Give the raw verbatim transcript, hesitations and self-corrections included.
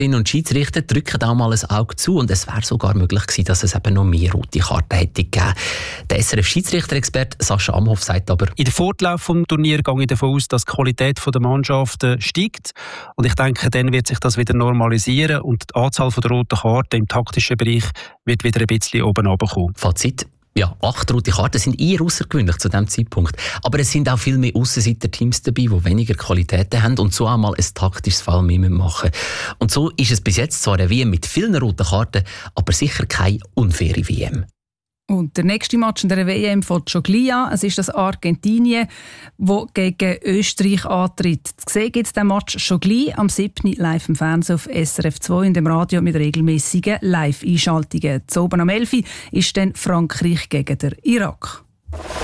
Schiedsrichterinnen und Schiedsrichter drücken auch mal ein Auge zu und es wäre sogar möglich gewesen, dass es eben noch mehr rote Karten hätte gegeben. Der S R F-Schiedsrichter-Experte Sascha Amhoff sagt aber: In der Fortlauf des Turniers gehe ich davon aus, dass die Qualität der Mannschaften steigt. Und ich denke, dann wird sich das wieder normalisieren und die Anzahl der roten Karten im taktischen Bereich wird wieder ein bisschen oben runterkommen. Fazit: Ja, acht rote Karten sind eher außergewöhnlich zu diesem Zeitpunkt. Aber es sind auch viel mehr Aussenseiter-Teams dabei, die weniger Qualitäten haben und so einmal ein taktisches Foul mehr machen müssen. Und so ist es bis jetzt zwar eine W M mit vielen roten Karten, aber sicher keine unfaire W M. Und der nächste Match in der W M fängt schon gleich an. Es ist das Argentinien, das gegen Österreich antritt. Zu sehen gibt es diesen Match schon gleich am siebten live im Fernsehen auf S R F zwei und im Radio mit regelmäßigen Live-Einschaltungen. Zu oben am elf ist dann Frankreich gegen den Irak.